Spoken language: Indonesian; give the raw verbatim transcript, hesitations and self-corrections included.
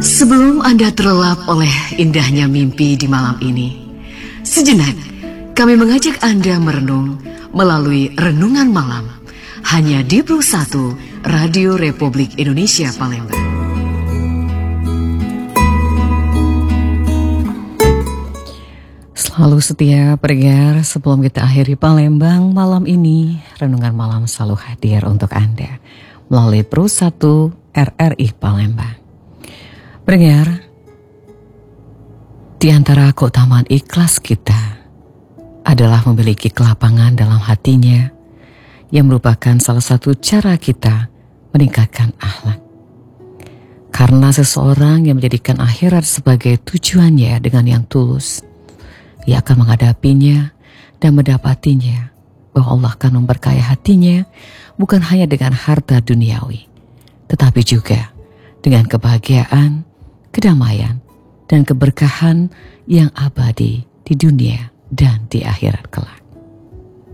Sebelum Anda terlelap oleh indahnya mimpi di malam ini, sejenak kami mengajak Anda merenung melalui Renungan Malam hanya di Plus satu Radio Republik Indonesia Palembang. Selalu setia pendengar, sebelum kita akhiri Palembang malam ini, Renungan Malam selalu hadir untuk Anda melalui Plus satu R R I Palembang. Pendengar, di antara keutamaan ikhlas kita adalah memiliki kelapangan dalam hatinya yang merupakan salah satu cara kita meningkatkan akhlak. Karena seseorang yang menjadikan akhirat sebagai tujuannya dengan yang tulus, ia akan menghadapinya dan mendapatinya bahwa Allah akan memberkahi hatinya bukan hanya dengan harta duniawi, tetapi juga dengan kebahagiaan, kedamaian, dan keberkahan yang abadi di dunia dan di akhirat kelak.